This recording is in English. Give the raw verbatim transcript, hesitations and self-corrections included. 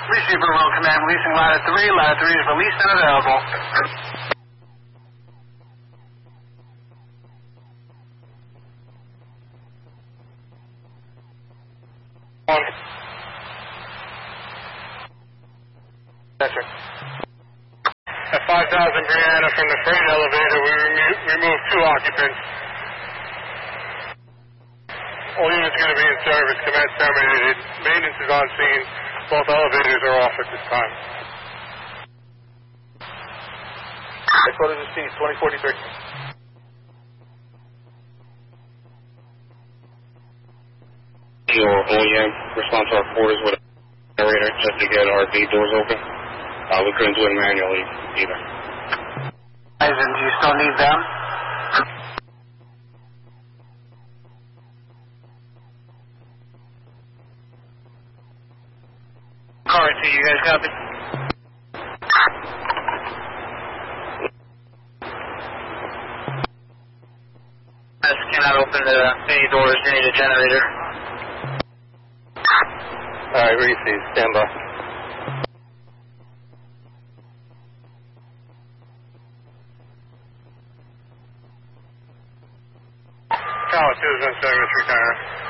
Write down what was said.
Receiver Royal Command, releasing ladder three. Ladder three is released and available. One. Gotcha. At five thousand Brianna from the freight elevator, we remo removed two occupants. All units are going to be in service. Command terminated. Maintenance is on scene. Both elevators are off at this time. Headquarters is C, twenty forty-three. Your O E M respond to our quarters with a generator just to get our bay doors open. Uh, we couldn't do it manually either. Guys, and do you still need them? Car two, you guys copy? I cannot open the bay doors. You need a generator. All right, receive. Stand by. Tower two is in service. Return.